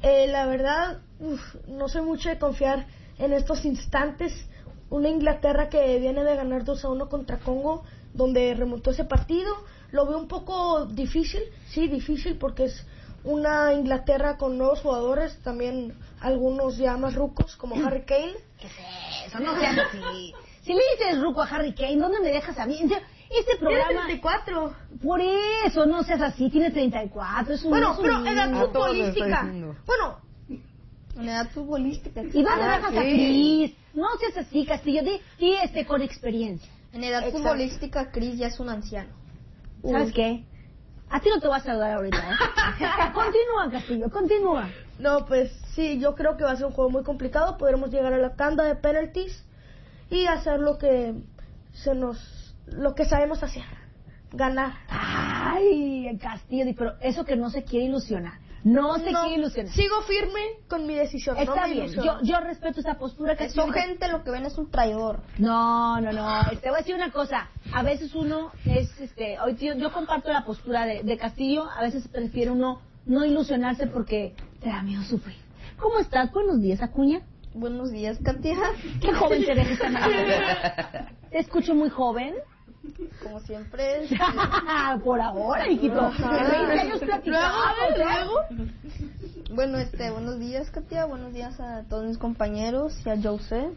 La verdad, no soy mucho de confiar en estos instantes. Una Inglaterra que viene de ganar 2-1 contra Congo, donde remontó ese partido, lo veo un poco difícil, sí, difícil, porque es una Inglaterra con nuevos jugadores, también algunos ya más rucos, como Harry Kane. ¿Qué es eso? No seas así. Si le dices ruco a Harry Kane, ¿dónde me dejas a mí? Este programa... Tiene 34. Por eso, no seas así, tiene 34. Es un, bueno, es un pero niño. edad futbolística. Bueno, en edad futbolística. ¿Y dónde dejas a Cris? No seas así, Castillo, di con experiencia. En edad futbolística, Cris ya es un anciano. ¿Sabes qué? A ti no te vas a saludar ahorita, ¿eh? Continúa, Castillo, continúa. No, pues sí, yo creo que va a ser un juego muy complicado. Podremos llegar a la tanda de penalties y hacer lo que sabemos hacer, ganar. Ay, Castillo, pero eso que no se quiere ilusionar. No se quiere ilusionar. Sigo firme con mi decisión. Está bien, yo respeto esa postura. Eso, gente, lo que ven es un traidor. No. Te voy a decir una cosa. A veces uno es, yo comparto la postura de Castillo. A veces prefiere uno no ilusionarse porque te da miedo sufrir. ¿Cómo estás? Buenos días, Acuña. Buenos días, Katia. Qué joven te ves esta mañana. Te escucho muy joven. Como siempre. Por ahora, hijito. 20 años platicando. Luego. Bueno, buenos días, Katia. Buenos días a todos mis compañeros y a Jose.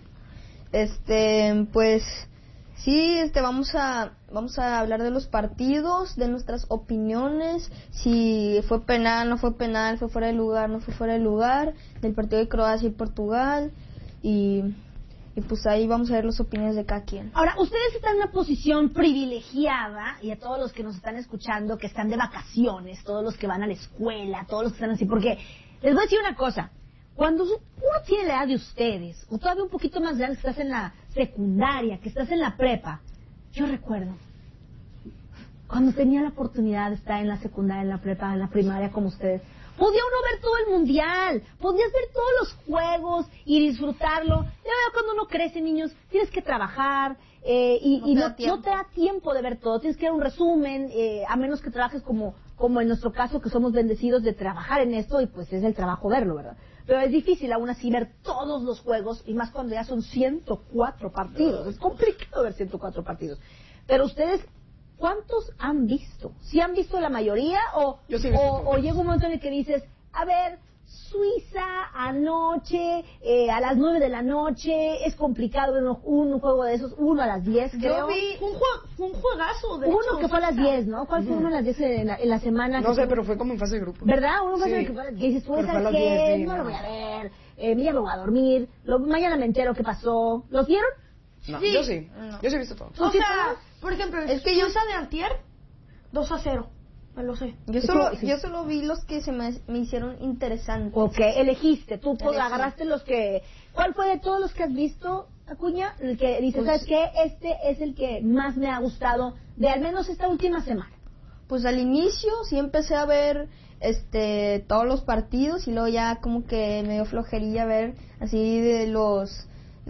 Pues sí, vamos a hablar de los partidos, de nuestras opiniones, si fue penal, no fue penal, fue fuera de lugar, no fue fuera de lugar, del partido de Croacia y Portugal y pues ahí vamos a ver las opiniones de cada quien. Ahora, ustedes están en una posición privilegiada, y a todos los que nos están escuchando, que están de vacaciones, todos los que van a la escuela, todos los que están así, porque les voy a decir una cosa, cuando uno tiene la edad de ustedes, o todavía un poquito más grande, que estás en la secundaria, que estás en la prepa, yo recuerdo, cuando tenía la oportunidad de estar en la secundaria, en la prepa, en la primaria como ustedes, podía uno ver todo el mundial, podías ver todos los juegos y disfrutarlo. Ya cuando uno crece, niños, tienes que trabajar y no te da tiempo de ver todo. Tienes que dar un resumen, a menos que trabajes como en nuestro caso, que somos bendecidos de trabajar en esto, y pues es el trabajo verlo, ¿verdad? Pero es difícil aún así ver todos los juegos, y más cuando ya son 104 partidos. Es complicado ver 104 partidos. Pero ustedes... ¿cuántos han visto? ¿Sí han visto la mayoría o llega un momento en el que dices, a ver, Suiza anoche, a las 9 de la noche, es complicado ver un juego de esos, uno a las 10, creo? Yo vi un juegazo de uno que fue a las 10, ¿no? ¿Cuál fue uno a las 10 en la semana? No sé, pero fue como en fase de grupo. ¿Verdad? Uno fue que dices, tú sabes qué, no lo voy a ver, ya me voy a dormir, mañana me entero qué pasó. ¿Los vieron? No, sí. Yo sí. No. Yo sí he visto todo. O sea, por ejemplo, es que yo de antier 2-0. Me lo sé. Yo solo vi los que me hicieron interesantes. Ok, elegiste. Tú agarraste los que... ¿Cuál fue de todos los que has visto, Acuña? El que dices, ¿sabes qué? Este es el que más me ha gustado de al menos esta última semana. Pues al inicio sí empecé a ver todos los partidos y luego ya como que me dio flojerilla ver así de los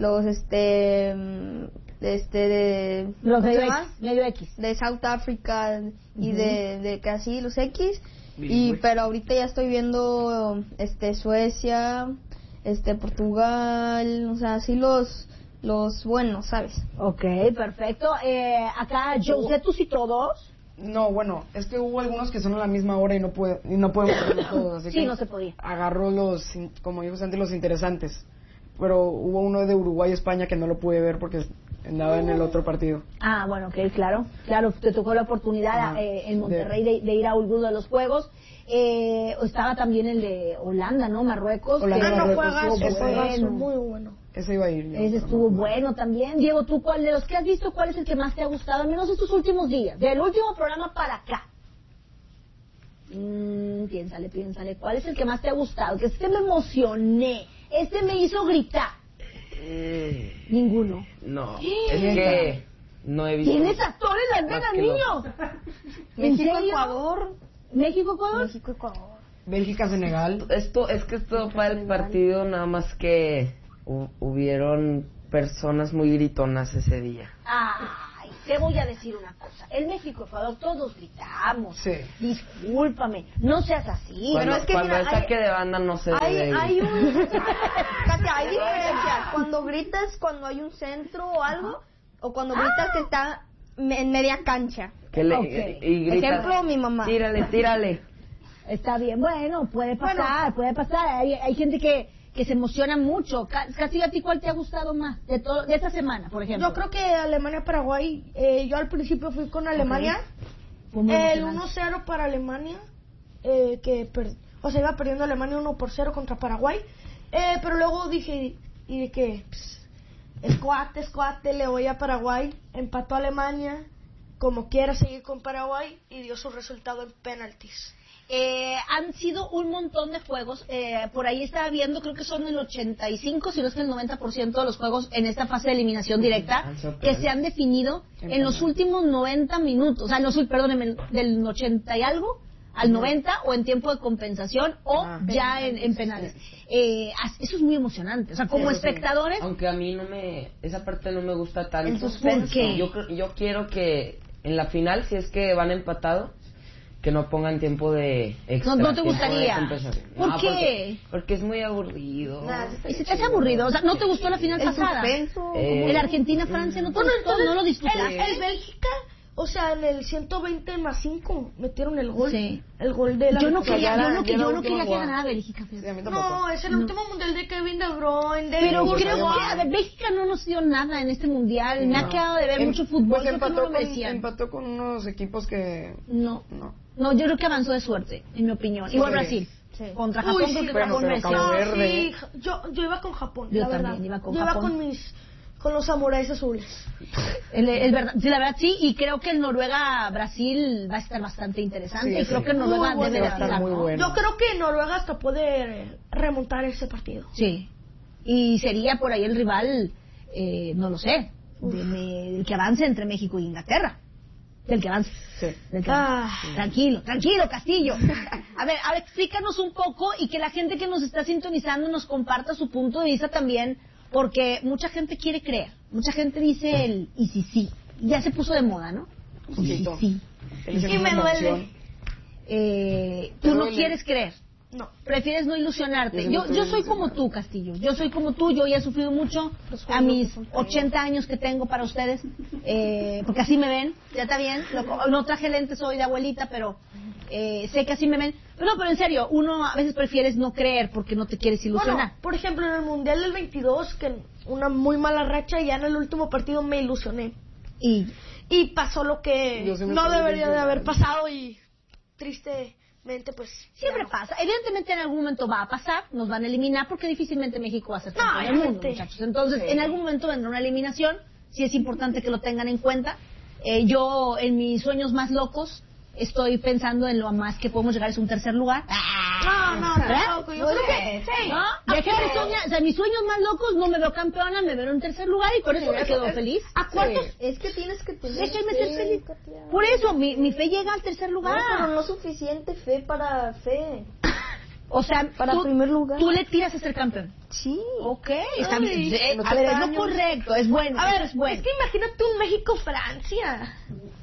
medio X de South Africa y de casi los X pero ahorita ya estoy viendo Suecia, Portugal, o sea, así los buenos, ¿sabes? Okay, perfecto. Acá Jose, ¿tú sí todos? No, bueno, es que hubo algunos que son a la misma hora y no podemos verlos todos, así sí, que no se podía. Agarró como digo antes, los interesantes. Pero hubo uno de Uruguay-España que no lo pude ver porque andaba en el otro partido. Ah, bueno, ok, claro, te tocó la oportunidad en Monterrey de ir a alguno de los juegos. Estaba también el de Holanda, ¿no? Marruecos. Juegazo, muy bueno. Ese iba a ir. Ese estuvo bueno también. Diego, ¿tú cuál de los que has visto, cuál es el que más te ha gustado, al menos estos últimos días? Del último programa para acá. Piénsale, ¿cuál es el que más te ha gustado? Que me emocioné, me hizo gritar. Ninguno. No, es que no he visto. ¿Tienes actores en Las Vegas, niño? México-Ecuador. ¿México-Ecuador? Bélgica-Senegal. Esto fue el partido, nada más que hubieron personas muy gritonas ese día. Ay, te voy a decir una cosa. En México-Ecuador todos gritamos. Sí. Discúlpame, no seas así. Cuando, es que cuando mira, el saque de banda no se debe Hay ir. Katia, hay diferencias. Cuando gritas cuando hay un centro o algo, o cuando gritas que está en media cancha. Que le, Ok. y grita, Ejemplo, mi mamá. Tírale. Está bien, bueno, puede pasar. Hay gente que se emociona mucho. Casi, ¿a ti cuál te ha gustado más de esta semana, por ejemplo? Yo creo que Alemania-Paraguay, yo al principio fui con Alemania. Fue muy El emocionante. 1-0 para Alemania, iba perdiendo Alemania 1-0 contra Paraguay. Pero luego dije, escuate, le voy a Paraguay. Empató Alemania, como quiera seguir con Paraguay, y dio su resultado en penaltis. Han sido un montón de juegos. Por ahí estaba viendo, creo que son el 85, si no es que el 90% de los juegos en esta fase de eliminación directa que se han definido en los últimos 90 minutos. O sea, del 80 y algo al 90 o en tiempo de compensación o ya en penales. Eso es muy emocionante. O sea, como espectadores. Aunque a mí esa parte no me gusta tanto. El suspenso. ¿Por qué? Yo quiero que en la final, si es que van empatados, que no pongan tiempo de extra. No te tiempo gustaría. de compensación. ¿Por No, qué? Porque es muy aburrido. ¿Y se te hace aburrido? O sea, ¿no te gustó la final pasada? El Argentina-Francia, ¿no te gustó? ¿No lo disfrutaste? El Bélgica, o sea, en el 120 más 5 metieron el gol. Sí. El gol de la Yo no victoria. quería que ganara Bélgica. Sí, a mí tampoco. No, es el último mundial de Kevin De Bruyne. Pero creo que Bélgica no nos dio nada en este mundial. Me ha quedado de ver mucho fútbol. Pues Creo que no lo merecían. empató con unos equipos que... No, No. yo creo que avanzó de suerte, en mi opinión. Igual Brasil. Contra Japón, Uy, sí, porque bueno, Japón pero merecía. Cabo Verde. Sí, yo iba con Japón, Yo la también verdad. iba con yo Japón. iba con los samuráis azules. Es verdad, sí, la verdad sí, y creo que el Noruega-Brasil va a estar bastante interesante. Sí, y creo sí. que el Noruega Muy debe de bueno, va a estar avanzar, muy ¿no? bueno. Yo creo que Noruega hasta puede remontar ese partido. Sí. Y sería por ahí el rival, no lo sé, del que avance entre México e Inglaterra. Del que avance. Sí. Del que avance. Tranquilo, Castillo. A ver, explícanos un poco y que la gente que nos está sintonizando nos comparta su punto de vista también, porque mucha gente quiere creer. Mucha gente dice y sí. Ya se puso de moda, ¿no? Y sí. Y me duele. Tú no quieres creer. No. Prefieres no ilusionarte. Yo Yo soy como tú, Castillo. Yo soy como tú. Yo ya he sufrido mucho a mis 80 años que tengo para ustedes. Porque así me ven. Ya está bien. No traje lentes hoy de abuelita, pero sé que así me ven. Pero en serio, uno a veces prefieres no creer porque no te quieres ilusionar. Bueno, por ejemplo, en el Mundial del 22, que una muy mala racha, y ya en el último partido me ilusioné. Y pasó lo que Yo sí me no estoy debería de ilusionando. haber pasado, y tristemente, pues... Siempre ya no. pasa. Evidentemente en algún momento va a pasar, nos van a eliminar porque difícilmente México va a ser campeón del mundo, obviamente. muchachos. Entonces, en algún momento vendrá una eliminación, sí es importante que lo tengan en cuenta. Yo, en mis sueños más locos, estoy pensando en lo más que podemos llegar es un tercer lugar. No, ¿verdad? tampoco, yo creo que... Sí. ¿No? Déjenme soñar, o sea, mis sueños más locos no me veo campeona, me veo en un tercer lugar y por eso me quedo feliz. ¿A cuántos? Es que tienes que tener Déjenme fe, ser feliz. Katia. Por eso, mi fe llega al tercer No, lugar. pero no suficiente fe para fe. O sea, Para primer lugar. tú le tiras a ser campeón. Sí. Ok, está Ay, bien. en A ver, es lo años. correcto, es bueno. A ver, eso es bueno. es que imagínate un México-Francia.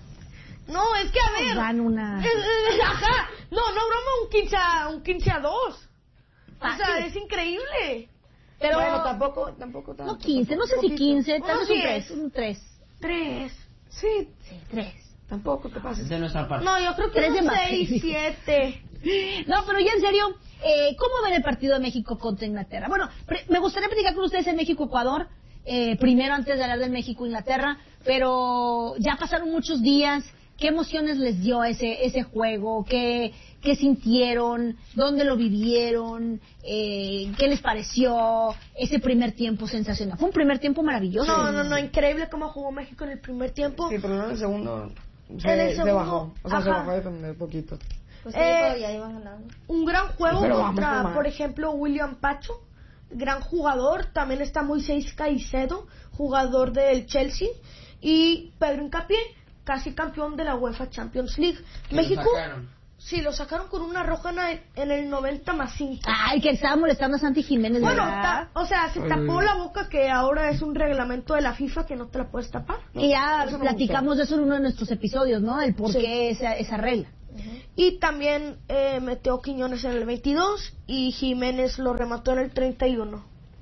No, es que a ver... Van una... Ajá. No, broma, un 15-2. O Fácil. sea, es increíble. Pero Bueno, tampoco tanto. no 15, no sé si 15, tal vez un 3. 3. Sí, Sí, 3. tampoco te pases. De nuestra parte. No, yo creo que 3 de un más. 6, 7. No, pero ya en serio, ¿cómo ven el partido de México contra Inglaterra? Bueno, me gustaría platicar con ustedes en México-Ecuador, primero antes de hablar del México-Inglaterra, pero ya pasaron muchos días. ¿Qué emociones les dio ese juego? ¿Qué sintieron? ¿Dónde lo vivieron? ¿Qué les pareció ese primer tiempo sensacional? Fue un primer tiempo maravilloso. No, increíble cómo jugó México en el primer tiempo. Sí, pero no en el segundo. En el Se segundo, bajó. O sea, se ajá. bajó de un poquito. Pues sí, pero ya iban ganando. Un gran juego Pero vamos contra, nomás. por ejemplo, William Pacho, gran jugador. También está Moisés Caicedo, jugador del Chelsea. Y Pedro Hincapié, casi campeón de la UEFA Champions League. Que lo México, sacaron. Sí, lo sacaron con una roja en el 90+5. Ay, que estaba molestando a Santi Jiménez, Bueno, ¿verdad? o sea, se tapó la boca, que ahora es un reglamento de la FIFA que no te la puedes tapar. Y ya Eso no platicamos de eso en uno de nuestros episodios, ¿no? El por Sí. qué esa regla. Y también metió Quiñones en el 22 y Jiménez lo remató en el 31.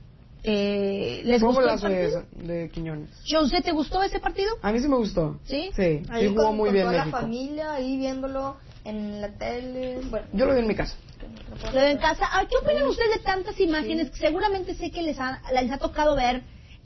¿Les ¿Cómo gustó el la hace partido? esa de Quiñones? José, ¿te gustó ese partido? A mí sí me gustó. ¿Sí? Sí, Ahí jugó con muy bien toda México. la familia, ahí viéndolo en la tele. Bueno, Yo lo vi en mi casa. Lo de en casa. ¿Qué opinan ustedes de tantas imágenes? Seguramente sé que les ha tocado ver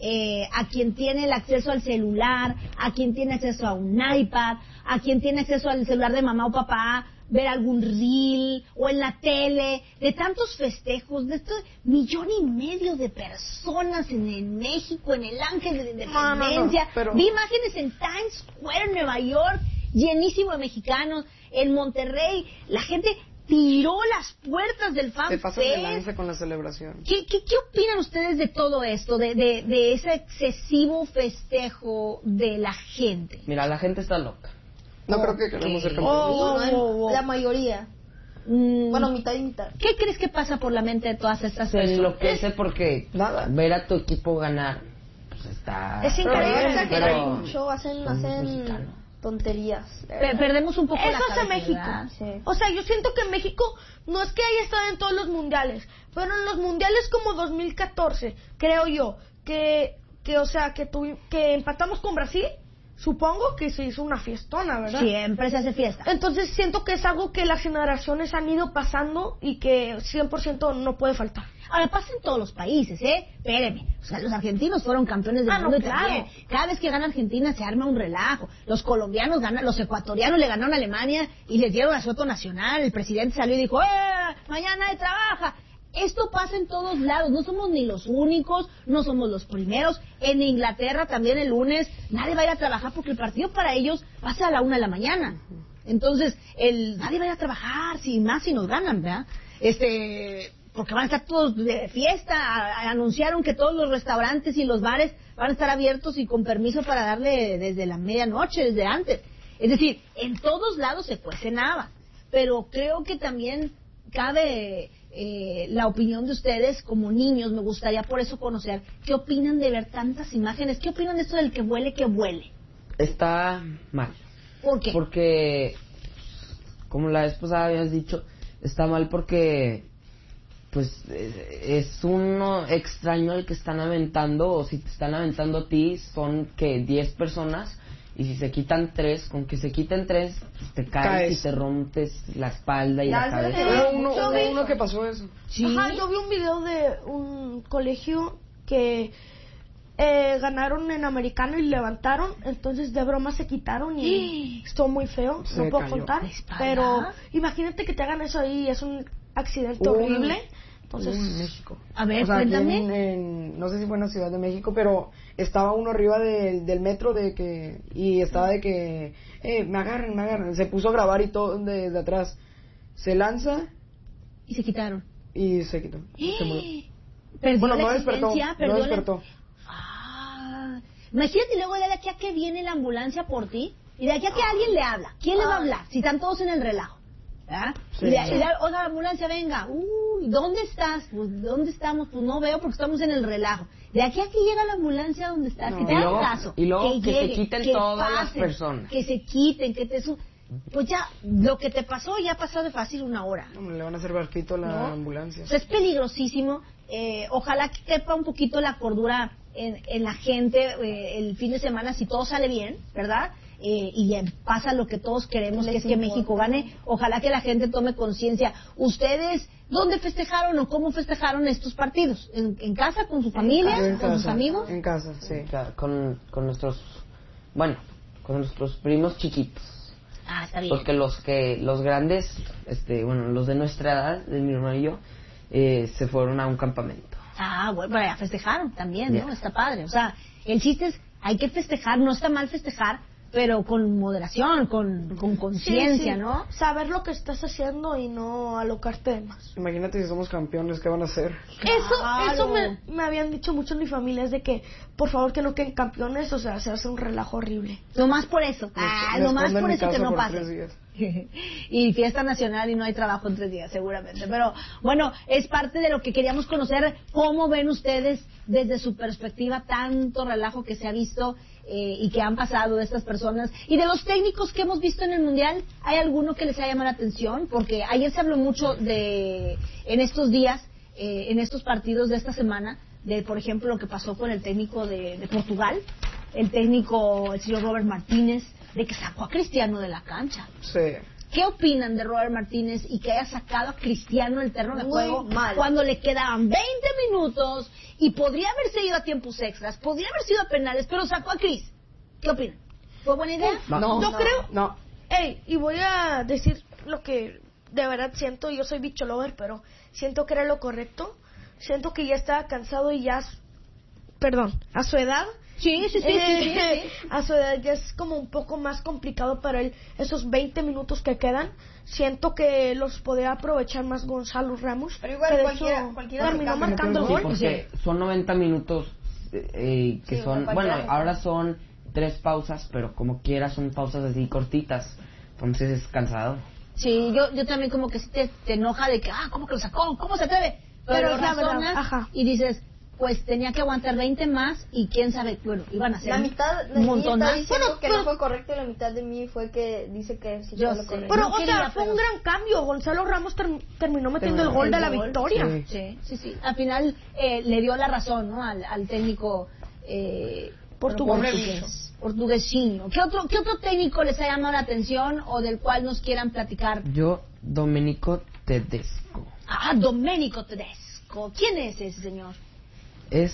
a quien tiene el acceso al celular, a quien tiene acceso a un iPad, a quien tiene acceso al celular de mamá o papá, ver algún reel o en la tele, de tantos festejos, de estos 1.5 millones de personas en México, en el Ángel de la Independencia. pero- Vi imágenes en Times Square, en Nueva York, llenísimo de mexicanos. En Monterrey, la gente tiró las puertas del Fan Te pasan de Fest. lanza con la celebración. ¿Qué opinan ustedes de todo esto, de ese excesivo festejo de la gente? Mira, la gente está loca. No creo que queremos ser digo, campeones. ¿no? La mayoría. Bueno, mitad y mitad. ¿Qué crees que pasa por la mente de todas estas Se personas? enloquece porque Nada. ver a tu equipo ganar, pues está... Es increíble, Piensa que pero- mucho hacen mexicanos. tonterías. Perdemos un poco la Eso cabeza, hace México. ¿verdad? Sí. O sea, yo siento que México no es que haya estado en todos los mundiales, pero en los mundiales como 2014, creo yo, que empatamos con Brasil, supongo que se hizo una fiestona, ¿verdad? Siempre se hace fiesta. Entonces siento que es algo que las generaciones han ido pasando y que 100% no puede faltar. Ahora, pasa en todos los países, ¿eh? Espéreme. O sea, los argentinos fueron campeones del mundo y claro. también. Cada vez que gana Argentina se arma un relajo. Los colombianos ganan, los ecuatorianos le ganaron a Alemania y les dieron asueto nacional. El presidente salió y dijo, mañana nadie trabaja. Esto pasa en todos lados. No somos ni los únicos, no somos los primeros. En Inglaterra también el lunes nadie va a ir a trabajar porque el partido para ellos va a ser a la 1 de la mañana. Entonces, nadie va a ir a trabajar, más si nos ganan, ¿verdad? Porque van a estar todos de fiesta. Anunciaron que todos los restaurantes y los bares van a estar abiertos y con permiso para darle desde la medianoche, desde antes. Es decir, en todos lados se cuece nada. Pero creo que también cabe la opinión de ustedes como niños. Me gustaría por eso conocer qué opinan de ver tantas imágenes. ¿Qué opinan de esto del que vuele, que vuele? Está mal. ¿Por qué? Porque, como la vez pasada habías dicho, está mal porque pues es uno extraño el que están aventando, o si te están aventando a ti son que 10 personas, y si se quitan 3, con que se quiten 3 pues te caes y te rompes la espalda y la cabeza. Hubo uno que pasó eso. Sí. Ajá, yo vi un video de un colegio que ganaron en americano y levantaron, entonces de broma se quitaron y estuvo muy feo, Se no puedo cayó. contar, ¿La espalda? pero imagínate que te hagan eso ahí, es un accidente Hubo horrible, Hubo entonces en México. A ver, O sea, aquí cuéntame. no sé si fue en la Ciudad de México, pero estaba uno arriba del metro y estaba de que, me agarren. Se puso a grabar y todo desde atrás. Se lanza Y se quitaron. y se quitó. Se murió. Perdió Bueno, la no despertó. existencia, No perdió la- despertó. Ah, imagínate luego de aquí a que viene la ambulancia por ti y de aquí a que alguien le habla. ¿Quién le va a hablar? Si están todos en el relajo. ¿Verdad? Sí. Oiga, la ambulancia, venga. Uy, ¿dónde estás? Pues, ¿dónde estamos? Pues no veo porque estamos en el relajo. De aquí a que llega la ambulancia, ¿dónde estás? No. Que te Y hagan luego- caso. y luego que se llegue, quiten que todas las pasen, personas. Que se quiten, que te pues ya, lo que te pasó ya pasó de fácil 1 hora. Hombre, le van a hacer barquito a la ¿No? ambulancia. O sea, es peligrosísimo. Ojalá que quepa un poquito la cordura en la gente el fin de semana si todo sale bien, ¿verdad? Y pasa lo que todos queremos, que es que México gane. Ojalá que la gente tome conciencia. ¿Ustedes dónde festejaron o cómo festejaron estos partidos? ¿En casa, con su familia, Yo en con sus casa, amigos? En casa, sí. Claro, con nuestros, bueno, con nuestros primos chiquitos. Ah, está bien. Porque los grandes, los de nuestra edad, de mi hermano y yo, se fueron a un campamento. Ah, bueno, ya festejaron también, ¿no? Ya. Está padre. O sea, el chiste es, hay que festejar, no está mal festejar, pero con moderación, con conciencia, Sí, sí. ¿no? Saber lo que estás haciendo y no alocarte de más. Imagínate si somos campeones, ¿qué van a hacer? Eso me habían dicho mucho en mi familia, es de que por favor que no queden campeones, o sea, se hace un relajo horrible. Nomás por eso. Les Nomás esconden por mi eso que casa no por pase. 3 días. Y fiesta nacional y no hay trabajo en 3 días, seguramente. Pero bueno, es parte de lo que queríamos conocer. ¿Cómo ven ustedes desde su perspectiva tanto relajo que se ha visto y que han pasado de estas personas? Y de los técnicos que hemos visto en el Mundial, ¿hay alguno que les haya llamado la atención? Porque ayer se habló mucho en estos días, en estos partidos de esta semana, de por ejemplo lo que pasó con el técnico de Portugal, el señor Robert Martínez, de que sacó a Cristiano de la cancha. Sí. ¿Qué opinan de Robert Martínez y que haya sacado a Cristiano del terreno de Muy juego mal. cuando le quedaban 20 minutos y podría haberse ido a tiempos extras, podría haber sido a penales, pero sacó a Cris? ¿Qué opinan? ¿Fue buena idea? Yo creo. No. Y voy a decir lo que de verdad siento. Yo soy bicho lover, pero siento que era lo correcto. Siento que ya estaba cansado y ya. Perdón, a su edad. Sí. A su edad ya es como un poco más complicado para él esos 20 minutos que quedan. Siento que los podría aprovechar más Gonzalo Ramos. Pero igual que de cualquiera terminó cambia. marcando el Sí, gol. porque son 90 minutos que Sí, son, cualquiera bueno, le ahora cambia. son 3 pausas, pero como quiera son pausas así cortitas, entonces es cansado. Sí, yo también como que sí te enoja de que, ¿cómo que lo sacó? ¿Cómo se atreve? Pero es la razonas verdad, ajá. y dices, pues tenía que aguantar 20 más y quién sabe, bueno, iban a ser La mitad de un mí montón está más. diciendo que no fue correcto y la mitad de mí fue que dice que sí Yo fue lo sé. correcto. Pero, No o quería, sea, fue pero- un gran cambio. Gonzalo Ramos terminó metiendo el gol de la gol. victoria. Sí. Sí. Al final le dio la razón, ¿no? Al técnico portuguesino. ¿Qué otro técnico les ha llamado la atención o del cual nos quieran platicar? Yo, Domenico Tedesco. Domenico Tedesco. ¿Quién es ese señor? Es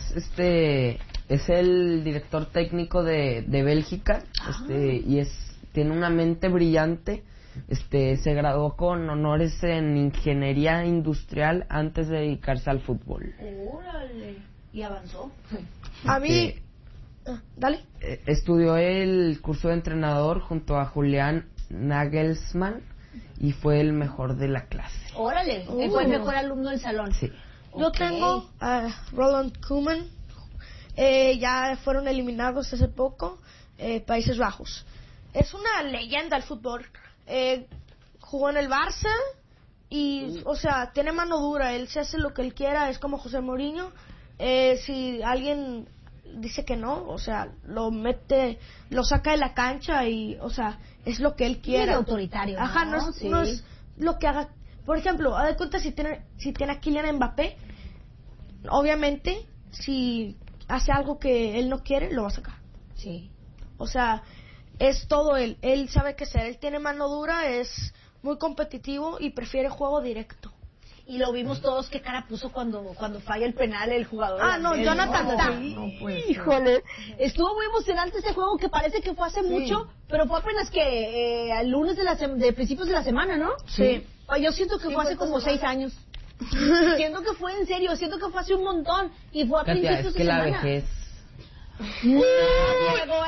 el director técnico de Bélgica, y tiene una mente brillante. Se graduó con honores en ingeniería industrial antes de dedicarse al fútbol. Órale. Y avanzó. A mí. Dale. Estudió el curso de entrenador junto a Julián Nagelsmann y fue el mejor de la clase. Órale. Él fue el mejor alumno del salón. Sí. Yo Ok. tengo a Roland Koeman. Ya fueron eliminados hace poco. Países Bajos. Es una leyenda del fútbol. Jugó en el Barça y, o sea, tiene mano dura. Él se hace lo que él quiera. Es como José Mourinho. Si alguien dice que no, o sea, lo saca de la cancha y, o sea, es lo que él quiere. Es autoritario, ¿no? Ajá, Sí. no es lo que haga. Por ejemplo, haz de cuenta si tiene a Kylian Mbappé, obviamente, si hace algo que él no quiere, lo va a sacar. Sí. O sea, es todo él. Él sabe qué hacer. Él tiene mano dura, es muy competitivo y prefiere juego directo. Y lo vimos todos qué cara puso cuando falla el penal el jugador. No, holandés, Jonathan ¿no? Tah. Híjole, estuvo muy emocionante ese juego que parece que fue hace mucho, pero fue apenas que al lunes de principios de la semana, ¿no? Sí. Yo siento que fue hace como 6 años. Siento que fue en serio, siento que fue hace un montón y fue a Katia, principios es de que la semana. vejez. No, Diego,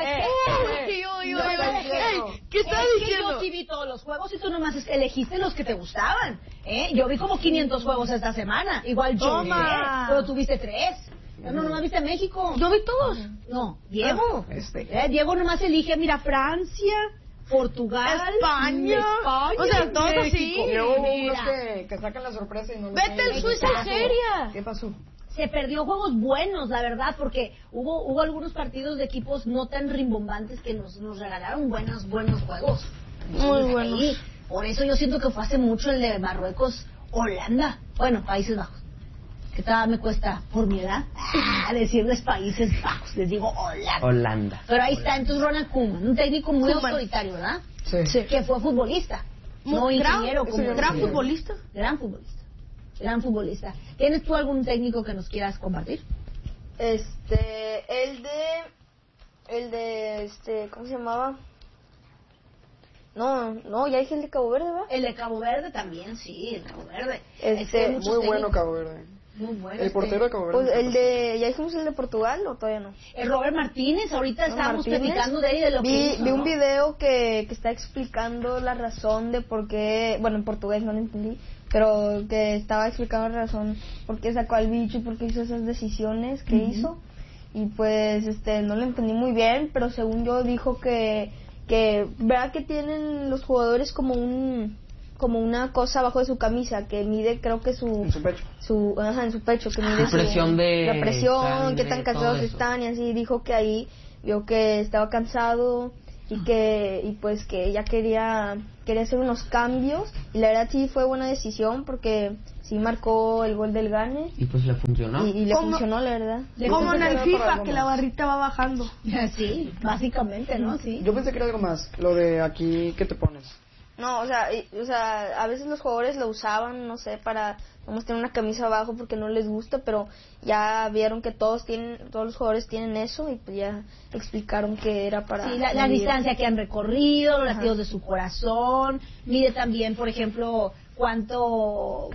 ¿Qué estás es que diciendo? yo sí vi todos los juegos y tú nomás elegiste los que te gustaban. Yo vi como 500 juegos esta semana. Igual yo, Toma. pero tuviste 3. No, nomás viste México. Yo vi todos. No, Diego. Este. Diego nomás elige, mira, Francia, Portugal, España. O sea, todos México. así. Y luego hubo unos Mira. que sacan la sorpresa y no lo Vete tienen. el Suiza en seria. ¿Qué pasó? Se perdió juegos buenos, la verdad, porque hubo algunos partidos de equipos no tan rimbombantes que nos regalaron buenos juegos. Muy buenos. Ahí, por eso yo siento que fue hace mucho el de Marruecos, Holanda, bueno, Países Bajos. Que todavía me cuesta, por mi edad, decirles Países Bajos, les digo Holanda. Pero ahí está, entonces Ronald Koeman, un técnico muy Koeman. autoritario, ¿verdad? Sí. Que fue futbolista, no ingeniero, como gran decía. futbolista. Gran futbolista. ¿Tienes tú algún técnico que nos quieras compartir? El de ¿cómo se llamaba? No, ya dije el de Cabo Verde, ¿verdad? El de Cabo Verde también, sí, el Cabo Verde. Muy Muy bueno Cabo Verde. Muy bueno. El portero de Cabo Verde. Pues ¿ya dijimos el de Portugal o todavía no? El Robert Martínez, ahorita estábamos platicando de él y de lo que hizo, Vi ¿no? un video que está explicando la razón de por qué, bueno, en portugués no lo entendí, pero que estaba explicando la razón por qué sacó al bicho y por qué hizo esas decisiones que hizo. Y pues no lo entendí muy bien, pero según yo dijo que vea que tienen los jugadores como una cosa abajo de su camisa que mide, creo que En su pecho. en su pecho, que mide La presión la presión, sangre, qué tan todo cansados eso. están, y así dijo que ahí vio que estaba cansado y pues que ella quería hacer unos cambios, y la verdad sí fue buena decisión porque sí marcó el gol del gane Y pues le funcionó. y le ¿Cómo? funcionó, la verdad. Como en el Para FIFA, algo que la más. barrita va bajando. Sí, básicamente, ¿no? Sí. Yo pensé que era algo más, lo de aquí que te pones. No, o sea, a veces los jugadores lo usaban, no sé, para vamos tener una camisa abajo porque no les gusta, pero ya vieron que todos los jugadores tienen eso, y pues ya explicaron que era para Sí, la medir. distancia que han recorrido, los latidos de su corazón, mide también, por ejemplo, cuánto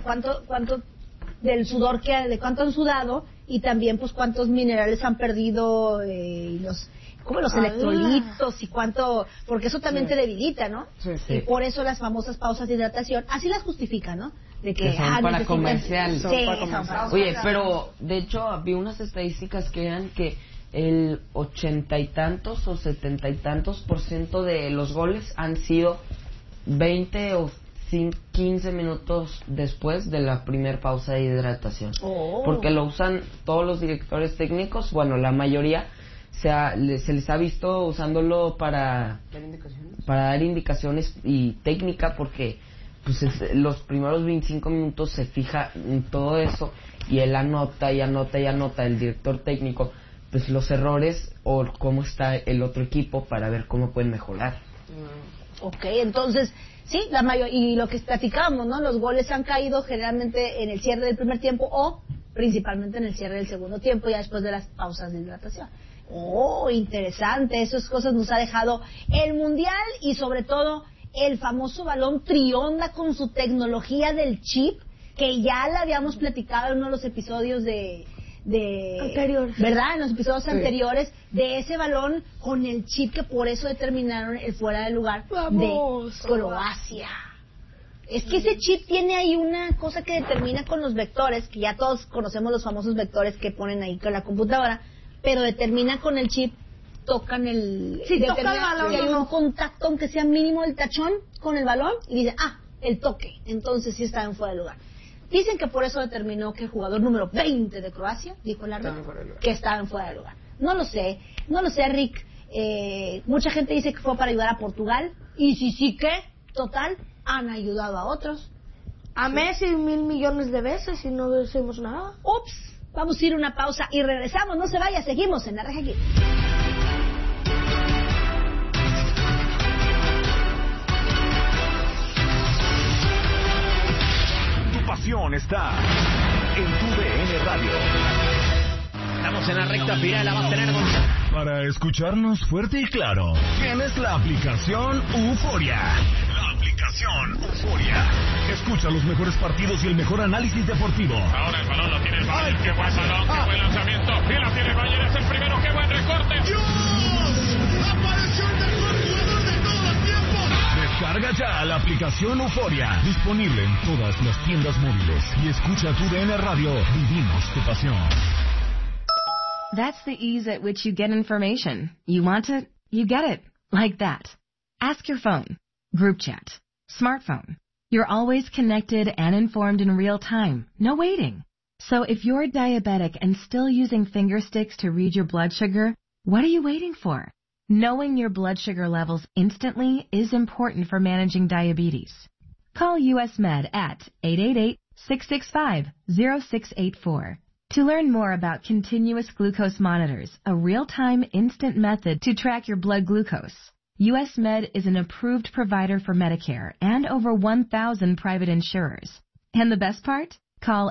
del sudor de cuánto han sudado, y también pues cuántos minerales han perdido, los electrolitos y cuánto, porque eso también te debilita, ¿no? Sí. Y por eso las famosas pausas de hidratación, así las justifican, ¿no? De que Que son para necesitan- comercial. Sí, Son para son comercial. para Oye, comercial. pero de hecho vi unas estadísticas que eran que el 80 y tantos o 70 y tantos % de los goles han sido 20 o 15 minutos después de la primer pausa de hidratación. Oh. Porque lo usan todos los directores técnicos, bueno, la mayoría se les ha visto usándolo para dar indicaciones y técnica, porque pues los primeros 25 minutos se fija en todo eso y él anota y anota y anota, el director técnico, pues los errores o cómo está el otro equipo para ver cómo pueden mejorar. Ok, entonces, sí, y lo que platicamos, ¿no? Los goles han caído generalmente en el cierre del primer tiempo o principalmente en el cierre del segundo tiempo, ya después de las pausas de hidratación. Oh, interesante, esas cosas nos ha dejado el Mundial, y sobre todo el famoso balón trionda con su tecnología del chip, que ya la habíamos platicado en uno de los episodios Anteriores. ¿verdad? En los episodios Sí. anteriores, de ese balón con el chip, que por eso determinaron el fuera de lugar Vamos. de Croacia. Es que ese chip tiene ahí una cosa que determina con los vectores, que ya todos conocemos los famosos vectores que ponen ahí con la computadora, pero determina con el chip, tocan Si toca el determina balón si hay o no. un contacto, aunque sea mínimo el tachón con el balón, y dice, el toque, entonces sí está en fuera de lugar. Dicen que por eso determinó que el jugador número 20 de Croacia, dijo el árbitro, Estaba en fuera de lugar. que estaba en fuera de lugar. No lo sé, Rick. Mucha gente dice que fue para ayudar a Portugal, y sí que, total, han ayudado a otros. A Messi 1,000 millones de veces y no decimos nada. Ups, vamos a ir a una pausa y regresamos, no se vaya, seguimos en la Reja Geek. Tu pasión está en tu DN Radio. Estamos en la recta final, la va a tener Gonzalo. Para escucharnos fuerte y claro, tienes la aplicación Euforia. La aplicación Euforia. Escucha los mejores partidos y el mejor análisis deportivo. Ahora el balón lo tiene el Bayern. Qué buen balón, qué buen lanzamiento. Y la tiene el Bayern, es el primero. Qué buen recorte. ¡Apareció el mejor jugador de todos los tiempos! Descarga ya la aplicación Euforia. Disponible en todas las tiendas móviles. Y escucha tu DN Radio. Vivimos tu pasión. That's the ease at which you get information. You want it, you get it. Like that. Ask your phone. Group chat. Smartphone. You're always connected and informed in real time. No waiting. So if you're diabetic and still using finger sticks to read your blood sugar, what are you waiting for? Knowing your blood sugar levels instantly is important for managing diabetes. Call US Med at 888-665-0684. To learn more about continuous glucose monitors, a real-time instant method to track your blood glucose. US Med is an approved provider for Medicare and over 1,000 private insurers. And the best part? Call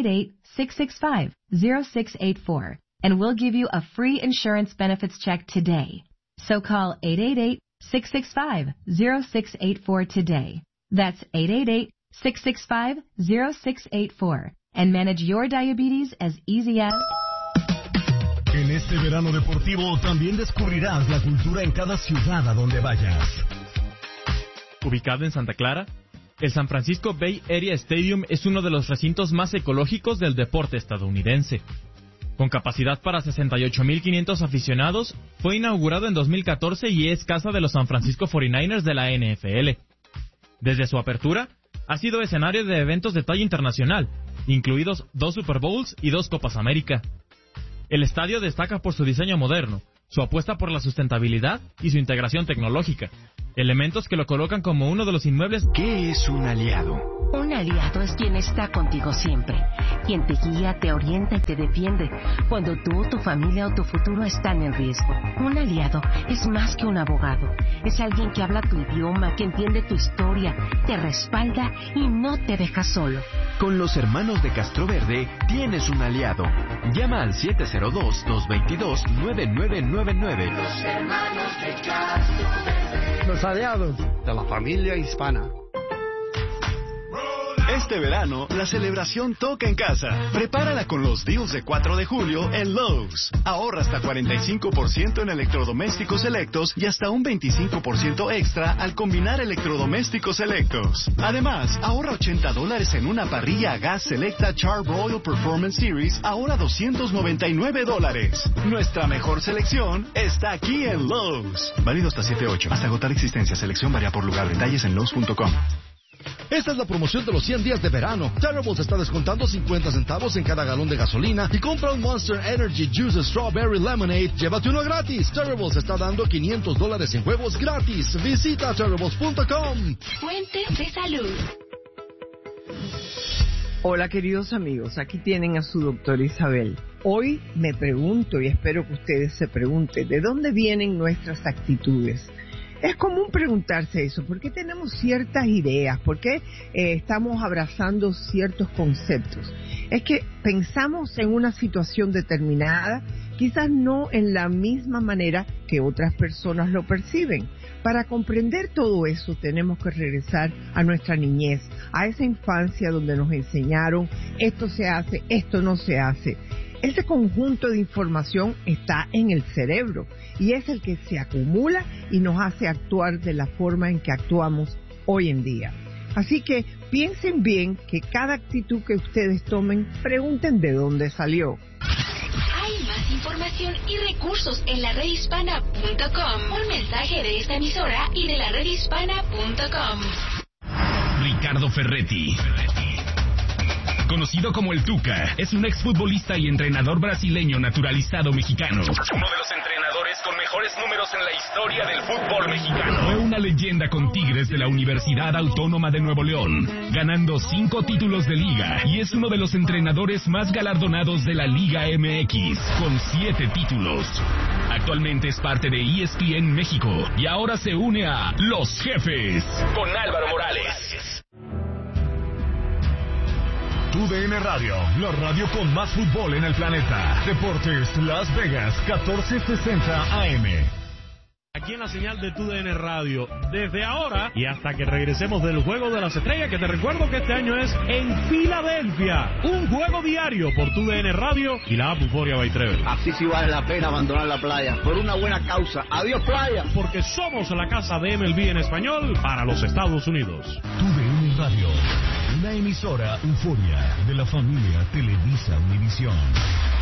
888-665-0684 and we'll give you a free insurance benefits check today. So call 888-665-0684 today. That's 888-665-0684. and manage your diabetes as easy as... En este verano deportivo también descubrirás la cultura en cada ciudad a donde vayas. Ubicado en Santa Clara, el San Francisco Bay Area Stadium es uno de los recintos más ecológicos del deporte estadounidense. Con capacidad para 68,500 aficionados, fue inaugurado en 2014 y es casa de los San Francisco 49ers de la NFL. Desde su apertura, ha sido escenario de eventos de talla internacional, incluidos 2 Super Bowls y 2 Copas América. El estadio destaca por su diseño moderno, su apuesta por la sustentabilidad y su integración tecnológica, elementos que lo colocan como uno de los inmuebles. ¿Qué es un aliado? Un aliado es quien está contigo siempre, quien te guía, te orienta y te defiende cuando tú, tu familia o tu futuro están en riesgo. Un aliado es más que un abogado, es alguien que habla tu idioma, que entiende tu historia, te respalda y no te deja solo. Con los hermanos de Castroverde tienes un aliado. Llama al 702-222-9999. Los hermanos de Castroverde. Los aliados de la familia hispana. Este verano, la celebración toca en casa. Prepárala con los deals de 4 de julio en Lowe's. Ahorra hasta 45% en electrodomésticos selectos y hasta un 25% extra al combinar electrodomésticos selectos. Además, ahorra $80 en una parrilla a gas selecta Char-Broil Performance Series, ahora $299. Nuestra mejor selección está aquí en Lowe's. Válido hasta 7/8. Hasta agotar existencia. Selección varía por lugar. Detalles en Lowe's.com. Esta es la promoción de los 100 días de verano. Terribles está descontando 50 centavos en cada galón de gasolina y compra un Monster Energy Juice Strawberry Lemonade. Llévate uno gratis. Terribles está dando $500 en juegos gratis. Visita Terribles.com. Fuente de salud. Hola queridos amigos, aquí tienen a su doctora Isabel. Hoy me pregunto y espero que ustedes se pregunten, ¿de dónde vienen nuestras actitudes? Es común preguntarse eso, ¿por qué tenemos ciertas ideas? ¿Por qué estamos abrazando ciertos conceptos? Es que pensamos en una situación determinada, quizás no en la misma manera que otras personas lo perciben. Para comprender todo eso tenemos que regresar a nuestra niñez, a esa infancia donde nos enseñaron esto se hace, esto no se hace. Ese conjunto de información está en el cerebro y es el que se acumula y nos hace actuar de la forma en que actuamos hoy en día. Así que piensen bien que cada actitud que ustedes tomen, pregunten de dónde salió. Hay más información y recursos en la redhispana.com. Un mensaje de esta emisora y de la redhispana.com. Ricardo Ferretti, conocido como el Tuca, es un exfutbolista y entrenador brasileño naturalizado mexicano. Uno de los entrenadores con mejores números en la historia del fútbol mexicano. Fue una leyenda con Tigres de la Universidad Autónoma de Nuevo León, ganando 5 títulos de liga, y es uno de los entrenadores más galardonados de la Liga MX, con 7 títulos. Actualmente es parte de ESPN México y ahora se une a Los Jefes con Álvaro Morales. TUDN Radio, la radio con más fútbol en el planeta. Deportes Las Vegas, 1460 AM. Aquí en la señal de TUDN Radio, desde ahora y hasta que regresemos del Juego de las Estrellas, que te recuerdo que este año es en Filadelfia. Un juego diario por TUDN Radio y la app Euphoria by Trevor. Así sí vale la pena abandonar la playa, por una buena causa. Adiós playa. Porque somos la casa de MLB en español para los Estados Unidos. TUDN Radio, una emisora Euphoria de la familia Televisa Univisión.